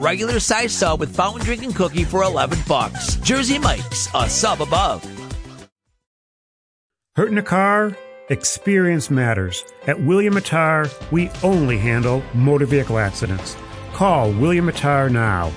regular size sub with fountain drinking cookie for $11. Jersey Mike's, a sub above. Hurting a car? Experience matters. At William Attar, we only handle motor vehicle accidents. Call William Attar now,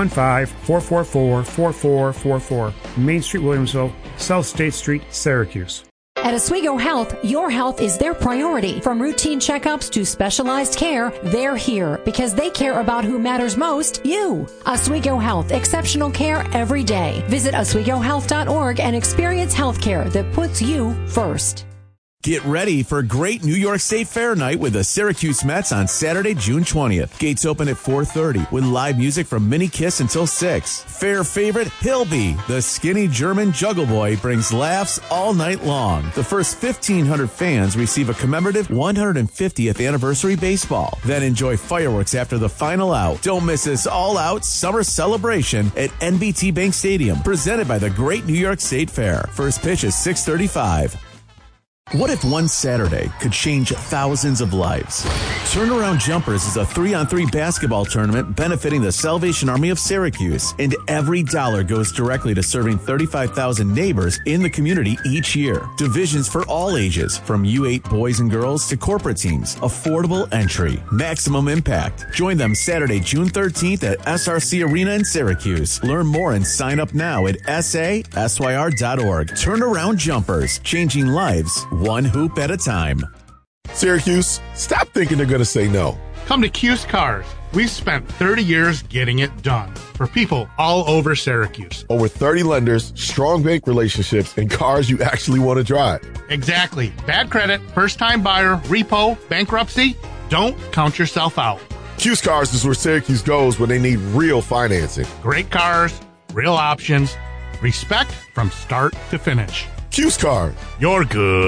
315-444-4444, Main Street, Williamsville, South State Street, Syracuse. At Oswego Health, your health is their priority. From routine checkups to specialized care, they're here because they care about who matters most, you. Oswego Health, exceptional care every day. Visit OswegoHealth.org and experience health care that puts you first. Get ready for a great New York State Fair night with the Syracuse Mets on Saturday, June 20th. Gates open at 4:30 with live music from Mini Kiss until 6. Fair favorite, Hilby, the skinny German juggle boy, brings laughs all night long. The first 1,500 fans receive a commemorative 150th anniversary baseball. Then enjoy fireworks after the final out. Don't miss this all-out summer celebration at NBT Bank Stadium, presented by the Great New York State Fair. First pitch is 6:35. What if one Saturday could change thousands of lives? Turnaround Jumpers is a 3-on-3 basketball tournament benefiting the Salvation Army of Syracuse, and every dollar goes directly to serving 35,000 neighbors in the community each year. Divisions for all ages, from U8 boys and girls to corporate teams. Affordable entry. Maximum impact. Join them Saturday, June 13th at SRC Arena in Syracuse. Learn more and sign up now at sasyr.org. Turnaround Jumpers, changing lives one hoop at a time. Syracuse, stop thinking they're going to say no. Come to Cuse Cars. We've spent 30 years getting it done for people all over Syracuse. Over 30 lenders, strong bank relationships, and cars you actually want to drive. Exactly. Bad credit, first-time buyer, repo, bankruptcy. Don't count yourself out. Cuse Cars is where Syracuse goes when they need real financing. Great cars, real options, respect from start to finish. Cuse Cars. You're good.